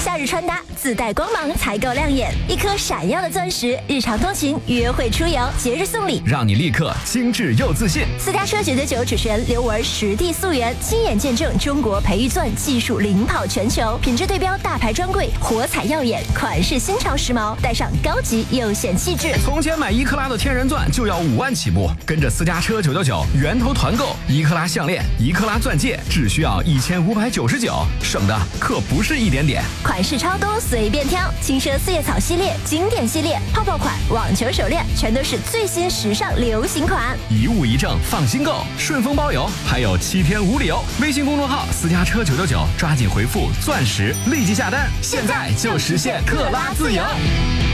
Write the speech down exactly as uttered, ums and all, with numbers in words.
夏日穿搭自带光芒才够亮眼，一颗闪耀的钻石，日常通勤、约会出游、节日送礼， 让你立刻精致又自信。 私家车九九九主持人刘文实地溯源，亲眼见证中国培育钻技术领跑全球，品质对标大牌专柜，火彩耀眼，款式新潮时髦，带上高级又显气质。 从前买一克拉的天然钻就要五万起步，跟着私家车九九九源头团购，一克拉项链、一克拉钻戒只需要一千五百九十九，省的可不是一点点。 款式超多，随便挑，轻奢四叶草系列、经典系列、泡泡款、网球手链，全都是最新时尚流行款。 一物一证，放心购，顺丰包邮，还有七天无理由。微信公众号私家车九九九，抓紧回复钻石，立即下单，现在就实现克拉自由。